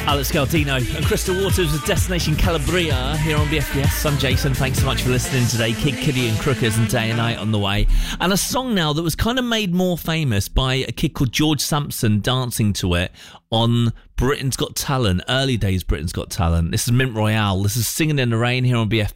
Alex Galdino and Crystal Waters with Destination Calabria here on BFBS. I'm Jason. Thanks so much for listening today. Kid Cudi and Crookers and Day and Night on the way. And a song now that was kind of made more famous by a kid called George Sampson dancing to it on Britain's Got Talent, early days Britain's Got Talent. This is Mint Royale. This is Singing in the Rain here on BFBS.